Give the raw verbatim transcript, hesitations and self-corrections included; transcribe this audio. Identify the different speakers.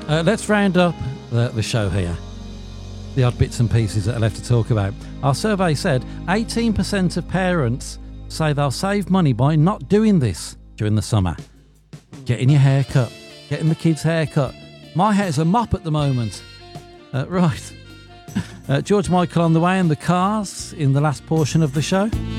Speaker 1: Uh, let's round up the, the show here. The odd bits and pieces that are left to talk about. Our survey said eighteen percent of parents say they'll save money by not doing this during the summer. Getting your hair cut, getting the kids' hair cut. My hair's a mop at the moment. Uh, right. Uh, George Michael on the way in the cars in the last portion of the show.